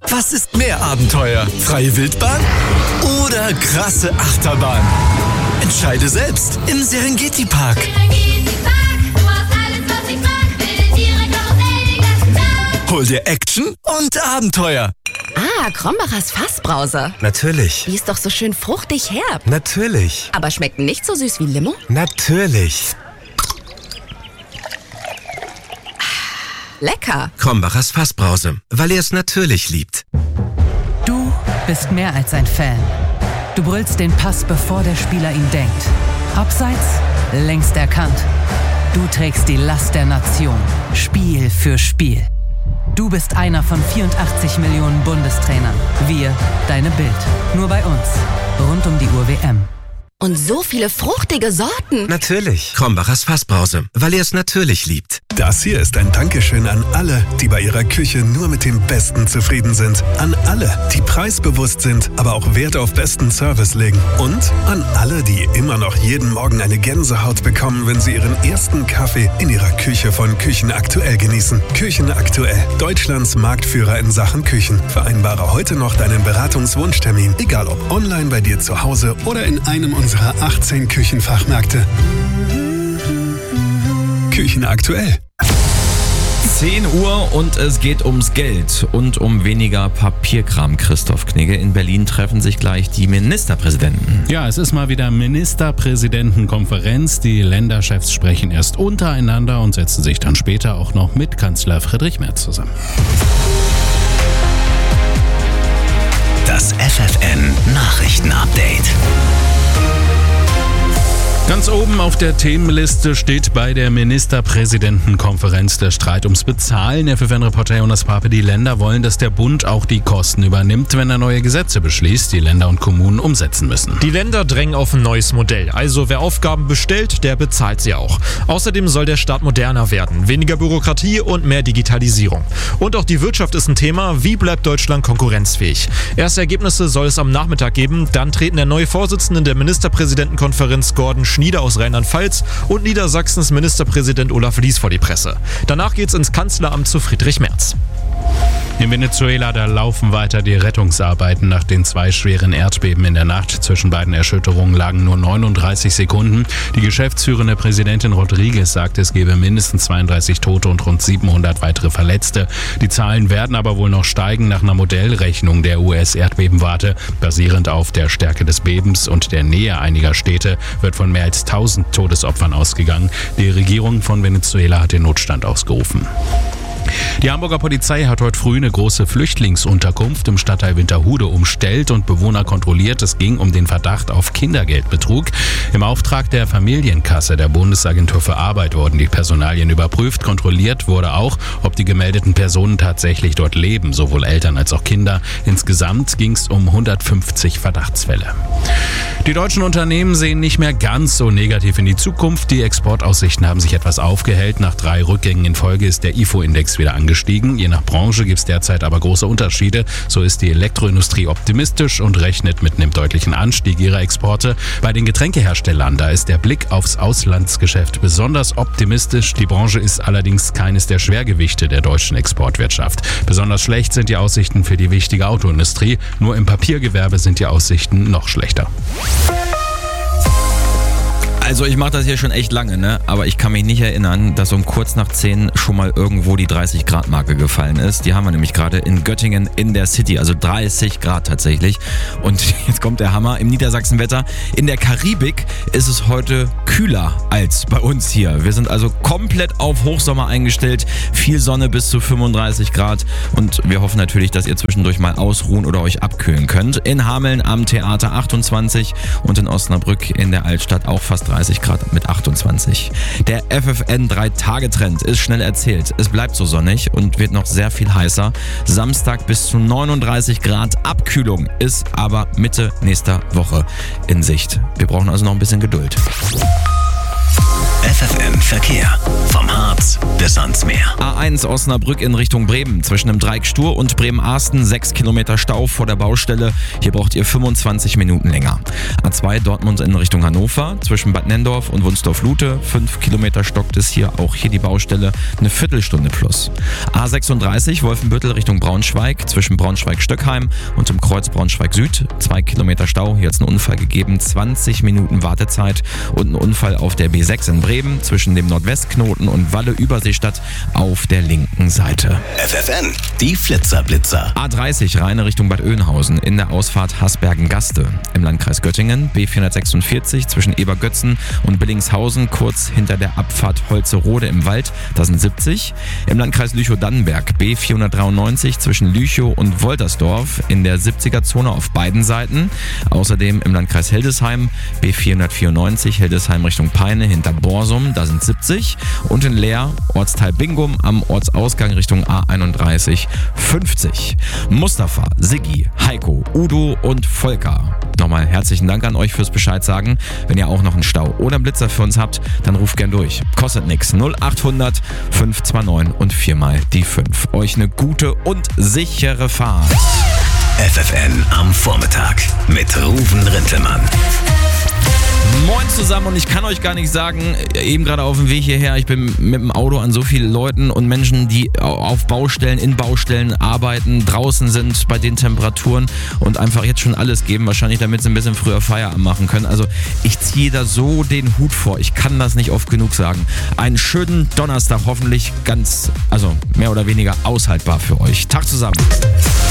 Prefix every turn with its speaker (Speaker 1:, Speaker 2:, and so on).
Speaker 1: Was ist mehr Abenteuer? Freie Wildbahn oder krasse Achterbahn? Entscheide selbst im Serengeti-Park. Hol dir Action und Abenteuer.
Speaker 2: Ah, Krombacher's Fassbrause.
Speaker 3: Natürlich.
Speaker 2: Die ist doch so schön fruchtig herb.
Speaker 3: Natürlich.
Speaker 2: Aber schmeckt nicht so süß wie Limo?
Speaker 3: Natürlich.
Speaker 2: Lecker.
Speaker 3: Krombacher's Fassbrause, weil er es natürlich liebt.
Speaker 4: Du bist mehr als ein Fan. Du brüllst den Pass, bevor der Spieler ihn denkt. Abseits, längst erkannt. Du trägst die Last der Nation, Spiel für Spiel. Du bist einer von 84 Millionen Bundestrainern. Wir, deine Bild. Nur bei uns. Rund um die Uhr WM.
Speaker 2: Und so viele fruchtige Sorten.
Speaker 3: Natürlich. Krombacher's Fassbrause, weil er es natürlich liebt.
Speaker 5: Das hier ist ein Dankeschön an alle, die bei ihrer Küche nur mit dem Besten zufrieden sind. An alle, die preisbewusst sind, aber auch Wert auf besten Service legen. Und an alle, die immer noch jeden Morgen eine Gänsehaut bekommen, wenn sie ihren ersten Kaffee in ihrer Küche von Küchen Aktuell genießen. Küchen Aktuell, Deutschlands Marktführer in Sachen Küchen. Vereinbare heute noch deinen Beratungswunschtermin, egal ob online bei dir zu Hause oder in einem unserer 18 Küchenfachmärkte. Küchen Aktuell.
Speaker 6: 10 Uhr und es geht ums Geld und um weniger Papierkram, Christoph Knigge. In Berlin treffen sich gleich die Ministerpräsidenten.
Speaker 7: Ja, es ist mal wieder Ministerpräsidentenkonferenz. Die Länderchefs sprechen erst untereinander und setzen sich dann später auch noch mit Kanzler Friedrich Merz zusammen.
Speaker 1: Das FFN Nachrichtenupdate.
Speaker 7: Ganz oben auf der Themenliste steht bei der Ministerpräsidentenkonferenz der Streit ums Bezahlen. FFN-Reporter Jonas Pape, die Länder wollen, dass der Bund auch die Kosten übernimmt, wenn er neue Gesetze beschließt, die Länder und Kommunen umsetzen müssen.
Speaker 8: Die Länder drängen auf ein neues Modell. Also wer Aufgaben bestellt, der bezahlt sie auch. Außerdem soll der Staat moderner werden. Weniger Bürokratie und mehr Digitalisierung. Und auch die Wirtschaft ist ein Thema. Wie bleibt Deutschland konkurrenzfähig? Erste Ergebnisse soll es am Nachmittag geben. Dann treten der neue Vorsitzende der Ministerpräsidentenkonferenz Gordon Schnieder aus Rheinland-Pfalz und Niedersachsens Ministerpräsident Olaf Lies vor die Presse. Danach geht's ins Kanzleramt zu Friedrich Merz.
Speaker 7: In Venezuela, da laufen weiter die Rettungsarbeiten. Nach den 2 schweren Erdbeben in der Nacht zwischen beiden Erschütterungen lagen nur 39 Sekunden. Die geschäftsführende Präsidentin Rodriguez sagte, es gebe mindestens 32 Tote und rund 700 weitere Verletzte. Die Zahlen werden aber wohl noch steigen nach einer Modellrechnung der US-Erdbebenwarte. Basierend auf der Stärke des Bebens und der Nähe einiger Städte wird von mehr als 1000 Todesopfern ausgegangen. Die Regierung von Venezuela hat den Notstand ausgerufen. Die Hamburger Polizei hat heute früh eine große Flüchtlingsunterkunft im Stadtteil Winterhude umstellt und Bewohner kontrolliert. Es ging um den Verdacht auf Kindergeldbetrug. Im Auftrag der Familienkasse der Bundesagentur für Arbeit wurden die Personalien überprüft. Kontrolliert wurde auch, ob die gemeldeten Personen tatsächlich dort leben, sowohl Eltern als auch Kinder. Insgesamt ging es um 150 Verdachtsfälle. Die deutschen Unternehmen sehen nicht mehr ganz so negativ in die Zukunft. Die Exportaussichten haben sich etwas aufgehellt. Nach 3 Rückgängen in Folge ist der IFO-Index wieder angestiegen. Je nach Branche gibt es derzeit aber große Unterschiede. So ist die Elektroindustrie optimistisch und rechnet mit einem deutlichen Anstieg ihrer Exporte. Bei den Getränkeherstellern, da ist der Blick aufs Auslandsgeschäft besonders optimistisch. Die Branche ist allerdings keines der Schwergewichte der deutschen Exportwirtschaft. Besonders schlecht sind die Aussichten für die wichtige Autoindustrie. Nur im Papiergewerbe sind die Aussichten noch schlechter.
Speaker 6: Also ich mache das hier schon echt lange, ne? Aber ich kann mich nicht erinnern, dass um kurz nach 10 schon mal irgendwo die 30-Grad-Marke gefallen ist. Die haben wir nämlich gerade in Göttingen in der City, also 30 Grad tatsächlich. Und jetzt kommt der Hammer im Niedersachsenwetter. In der Karibik ist es heute kühler als bei uns hier. Wir sind also komplett auf Hochsommer eingestellt. Viel Sonne bis zu 35 Grad. Und wir hoffen natürlich, dass ihr zwischendurch mal ausruhen oder euch abkühlen könnt. In Hameln am Theater 28 und in Osnabrück in der Altstadt auch fast 30 Grad mit 28. Der FFN 3-Tage-Trend ist schnell erzählt. Es bleibt so sonnig und wird noch sehr viel heißer. Samstag bis zu 39 Grad. Abkühlung ist aber Mitte nächster Woche in Sicht. Wir brauchen also noch ein bisschen Geduld.
Speaker 3: FFN Verkehr. Vom Harz bis ans Meer.
Speaker 6: A1 Osnabrück in Richtung Bremen. Zwischen dem Dreieck Stur und Bremen-Arsten 6 Kilometer Stau vor der Baustelle. Hier braucht ihr 25 Minuten länger. A2 Dortmund in Richtung Hannover. Zwischen Bad Nenndorf und Wunsdorf-Lute 5 Kilometer stockt es hier. Auch hier die Baustelle eine Viertelstunde plus. A36 Wolfenbüttel Richtung Braunschweig. Zwischen Braunschweig-Stöckheim und dem Kreuz Braunschweig Süd 2 Kilometer Stau. Hier hat es einen Unfall gegeben. 20 Minuten Wartezeit und ein Unfall auf der B6 in Bremen zwischen dem Nordwestknoten und Walle-Überseestadt auf der linken Seite.
Speaker 3: FFN, die Flitzer-Blitzer.
Speaker 6: A30 Rheine Richtung Bad Oeynhausen in der Ausfahrt Hasbergen-Gaste. Im Landkreis Göttingen B446 zwischen Ebergötzen und Billingshausen kurz hinter der Abfahrt Holzerode im Wald. Das sind 70. Im Landkreis Lüchow-Dannenberg B493 zwischen Lüchow und Woltersdorf in der 70er-Zone auf beiden Seiten. Außerdem im Landkreis Hildesheim B494 Hildesheim Richtung Peine hinter Borsum, da sind 70. Und in Leer, Ortsteil Bingum am Ortsausgang Richtung A31 50. Mustafa, Siggi, Heiko, Udo und Volker. Nochmal herzlichen Dank an euch fürs Bescheid sagen. Wenn ihr auch noch einen Stau oder einen Blitzer für uns habt, dann ruft gern durch. Kostet nix. 0800 529 und 4 mal die 5. Euch eine gute und sichere Fahrt.
Speaker 3: FFN am Vormittag mit Ruven Rintelmann.
Speaker 6: Moin zusammen und ich kann euch gar nicht sagen, eben gerade auf dem Weg hierher, ich bin mit dem Auto an so vielen Leuten und Menschen, die auf Baustellen, in Baustellen arbeiten, draußen sind bei den Temperaturen und einfach jetzt schon alles geben, wahrscheinlich damit sie ein bisschen früher Feierabend machen können. Also ich ziehe da so den Hut vor, ich kann das nicht oft genug sagen. Einen schönen Donnerstag, hoffentlich ganz, also mehr oder weniger aushaltbar für euch. Tag zusammen.